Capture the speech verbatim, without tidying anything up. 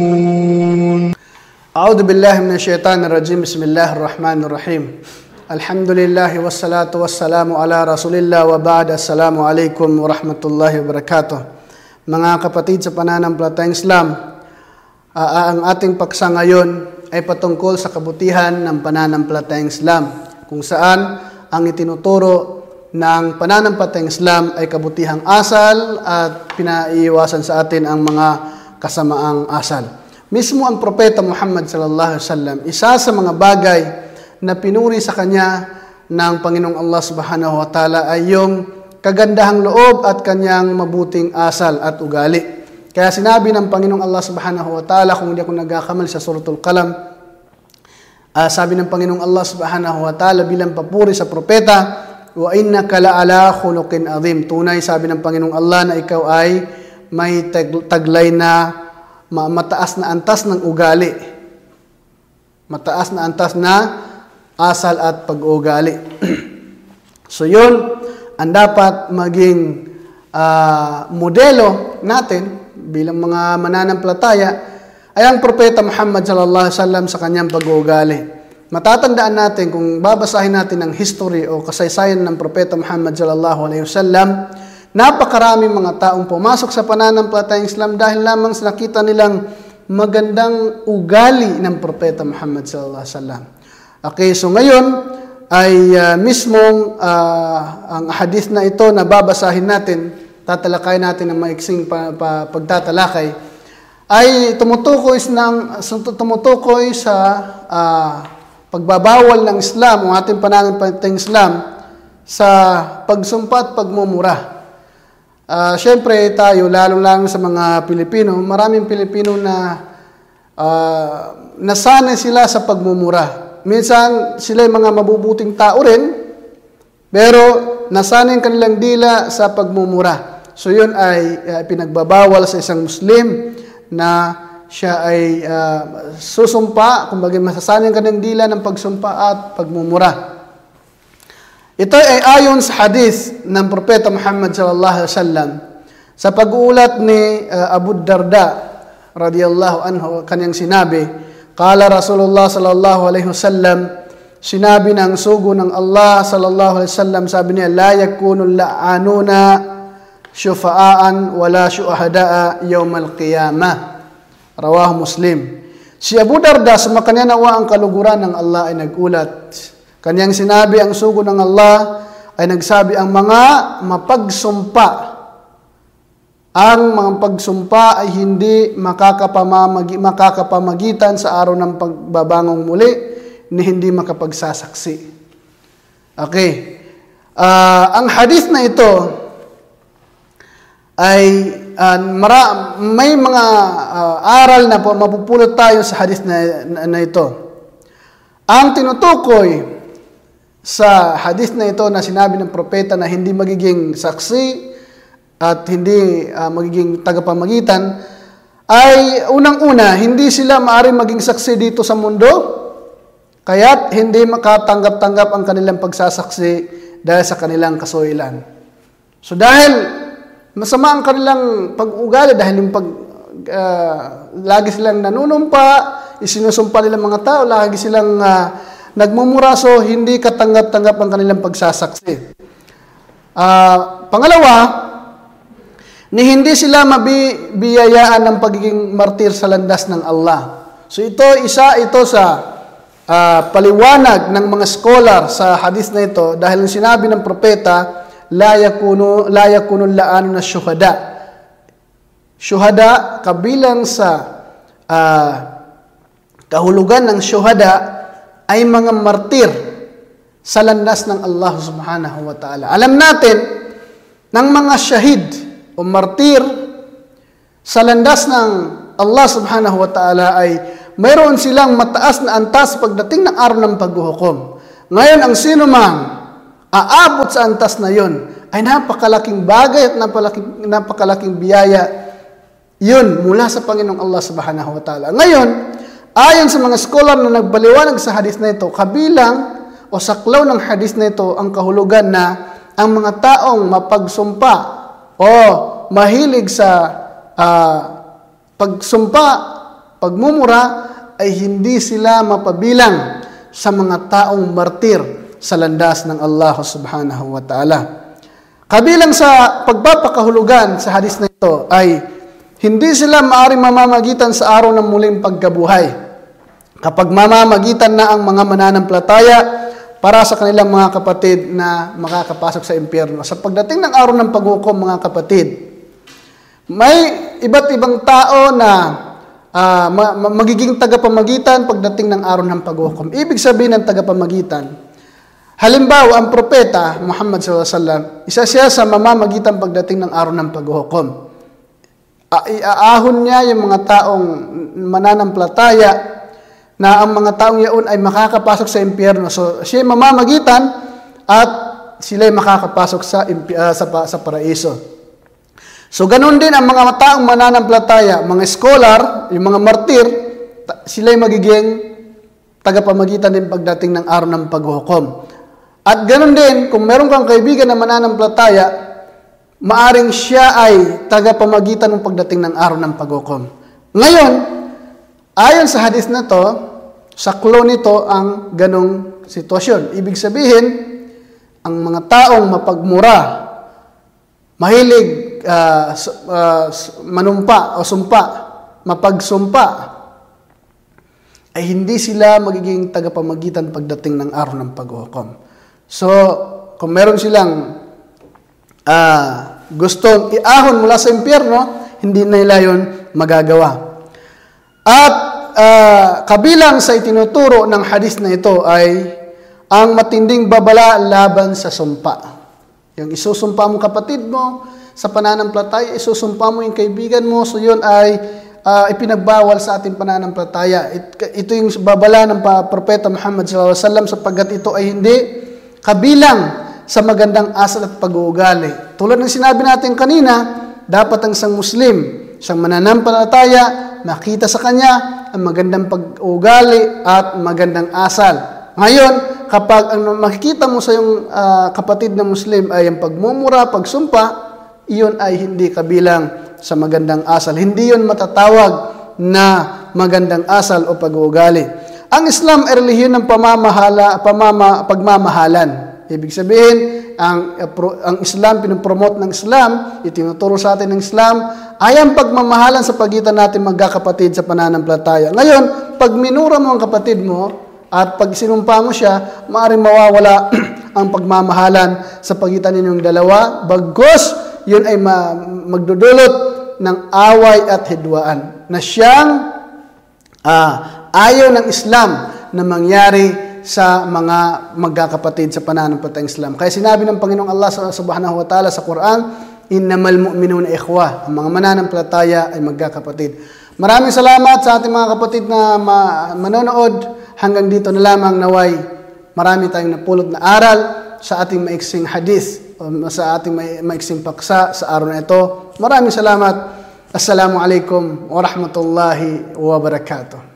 A'udhu billahi minash shaitanir rajim. Bismillahir rahmanir rahim. Alhamdulillah wassalatu wassalamu ala Rasulillah wa ba'd. Assalamu alaikum warahmatullahi wabarakatuh. Mga kapatid sa pananampalatayang Islam, uh, ang ating paksa ngayon ay patungkol sa kabutihan ng pananampalatayang Islam, kung saan ang itinuturo ng pananampalatayang Islam ay kabutihang asal at pinaiiwasan sa atin ang mga kasamaang asal. Mismo ang Propeta Muhammad sallallahu alaihi wasallam, isa sa mga bagay na pinuri sa kanya ng Panginoong Allah subhanahu wa ta'ala ay yung kagandahang loob at kanyang mabuting asal at ugali. Kaya sinabi ng Panginoong Allah subhanahu wa ta'ala, kung hindi ako nagkakamali sa Suratul Qalam, uh, sabi ng Panginoong Allah subhanahu wa ta'ala bilang papuri sa propeta, wa innaka la'ala khuluqin azim. Tunay, sabi ng Panginoong Allah, na ikaw ay may tag- taglay na mataas na antas ng ugali. Mataas na antas na asal at pag-uugali. So yun, ang dapat maging uh, modelo natin bilang mga mananampalataya ay ang Propeta Muhammad sallallahu alaihi wasallam sa kanyang pag-uugali. Matatandaan natin, kung babasahin natin ang history o kasaysayan ng Propeta Muhammad sallallahu alaihi wasallam, napakaraming mga taong pumasok sa pananampalatayang Islam dahil lamang sa nakita nilang magandang ugali ng Propeta Muhammad sallallahu alaihi wasallam. Okay, so ngayon ay uh, mismong uh, ang hadith na ito na babasahin natin, tatalakay natin ng maiksing pa, pa, pagtatalakay, ay tumutukoy ng tumutukoy sa uh, pagbabawal ng Islam, ang ating pananampalatayang Islam, sa pagsumpa at pagmumura. Uh, Siyempre tayo, lalo-lalo sa mga Pilipino, maraming Pilipino na uh, nasanay sila sa pagmumura. Minsan sila ay mga mabubuting tao rin, pero nasanay ang kanilang dila sa pagmumura. So yun ay uh, pinagbabawal sa isang Muslim na siya ay uh, susumpa, kumbaga masasanay ang kanilang dila ng pagsumpa at pagmumura. Ito ay ayon sa hadith ng Propeta Muhammad sallallahu alaihi wasallam sa pag-uulat ni uh, Abu Darda radhiyallahu anhu, kanyang sinabi, qala Rasulullah sallallahu alaihi wasallam, sinabi ng sugo ng Allah sallallahu alaihi wasallam, sabi niya, la yakunu la'anuna syufa'an wala syuhada'a yawmal qiyamah. Rawahu Muslim. Si Abu Darda, sumakanya nawa ang kaluguran ng Allah, ay nagulat. Kanyang sinabi, ang sugo ng Allah ay nagsabi, ang mga mapagsumpa, ang mga pagsumpa ay hindi makakapamamagi, makakapamagitan sa araw ng pagbabangong muli ni hindi makapagsasaksi. Okay. Uh, ang hadith na ito ay uh, mara, may mga uh, aral na po mapupulot tayo sa hadith na, na, na ito. Ang tinutukoy sa hadith na ito na sinabi ng propeta na hindi magiging saksi at hindi uh, magiging tagapamagitan ay unang-una, hindi sila maaaring maging saksi dito sa mundo, kaya't hindi makatanggap-tanggap ang kanilang pagsasaksi dahil sa kanilang kasuilan. So dahil masama ang kanilang pag-ugali, dahil yung pag, uh, lagi silang nanunumpa, isinusumpa nila mga tao, lagi silang uh, nagmumura, so hindi katanggap-tanggap ang kanilang pagsasaksi. Uh, pangalawa, ni hindi sila mabibiyayaan ng pagiging martir sa landas ng Allah. So ito, isa ito sa uh, paliwanag ng mga scholar sa hadith na ito, dahil sinabi ng propeta, la yakunu la yakunu la'anu na syuhada. Syuhada, kabilang sa uh, kahulugan ng syuhada, ay mga martir sa landas ng Allah subhanahu wa ta'ala. Alam natin, ng mga syahid o martir sa landas ng Allah subhanahu wa ta'ala ay mayroon silang mataas na antas pagdating ng araw ng paghuhukom. Ngayon, ang sino mang aabot sa antas na yon ay napakalaking bagay at napakalaking, napakalaking biyaya yun mula sa Panginoong Allah subhanahu wa ta'ala. Ngayon, ayon sa mga scholar na nagbaliwanag sa hadith na ito, kabilang o saklaw ng hadith na ito ang kahulugan na ang mga taong mapagsumpa o mahilig sa uh, pagsumpa pagmumura ay hindi sila mapabilang sa mga taong martir sa landas ng Allah subhanahu wa ta'ala. Kabilang sa pagpapakahulugan sa hadis na ito ay hindi sila maaaring mamamagitan sa araw ng muling pagkabuhay. Kapag mamamagitan na ang mga mananampalataya para sa kanilang mga kapatid na makakapasok sa impyerno. Sa pagdating ng araw ng paghukom, mga kapatid, may iba't ibang tao na uh, ma- magiging tagapamagitan pagdating ng araw ng paghukom. Ibig sabihin ng tagapamagitan, halimbawa, ang propeta Muhammad sallallahu alaihi wasallam, isa siya sa mamamagitan pagdating ng araw ng paghukom. Iaahon niya yung mga taong mananampalataya na ang mga taong yaon ay makakapasok sa impyerno. So, siya mamamagitan at sila ay makakapasok sa, uh, sa, sa paraiso. So, ganun din ang mga taong mananampalataya, mga scholar, yung mga martir, sila ay magiging tagapamagitan din pagdating ng araw ng paghukom. At ganun din, kung meron kang kaibigan na mananampalataya, maaring siya ay tagapamagitan ng pagdating ng araw ng paghukom. Ngayon, ayon sa hadis na to, saklo nito ang ganong sitwasyon. Ibig sabihin, ang mga taong mapagmura, mahilig uh, uh, manumpa o sumpa, mapagsumpa, ay hindi sila magiging tagapamagitan pagdating ng araw ng paghukom. So, kung meron silang uh, gustong iahon mula sa impyerno, hindi nila yun magagawa. At uh, kabilang sa itinuturo ng hadis na ito ay ang matinding babala laban sa sumpa. Yung isusumpa mo kapatid mo sa pananampalataya, isusumpa mo yung kaibigan mo, so yun ay uh, ipinagbawal sa ating pananampalataya. It, ito yung babala ng Propeta Muhammad sallallahu alaihi wasallam sapagkat ito ay hindi kabilang sa magandang asal at pag-uugali. Tulad ng sinabi natin kanina, dapat ang isang Muslim, isang mananampalataya, makita sa kanya ang magandang pag-uugali at magandang asal. Ngayon, kapag ang makikita mo sa iyong uh, kapatid na Muslim ay ang pagmumura, pagsumpa, iyon ay hindi kabilang sa magandang asal. Hindi yun matatawag na magandang asal o pag-uugali. Ang Islam ay relihiyon ng pamamahala, pamama, pagmamahalan. Ibig sabihin, ang, ang Islam, pinopromote ng Islam, itinuturo sa atin ng Islam, ay ang pagmamahalan sa pagitan natin magkakapatid sa pananampalataya. Ngayon, pag minura mo ang kapatid mo, at pag sinumpa mo siya, maaaring mawawala ang pagmamahalan sa pagitan ninyong dalawa, bagos, yun ay ma- magdudulot ng away at hidwaan, na siyang uh, ayaw ng Islam na mangyari sa mga magkakapatid sa pananampalatayang Islam. Kaya sinabi ng Panginoong Allah subhanahu wa ta'ala sa Quran, innamal mu'minuna ikhwa, ang mga mananampalataya ay magkakapatid. Maraming salamat sa ating mga kapatid na ma- manonood. Hanggang dito na lamang naway marami tayong napulot na aral sa ating maiksing hadith, o sa ating maiksing paksa sa araw na ito. Maraming salamat. Assalamu alaikum wa rahmatullahi wa barakatuh.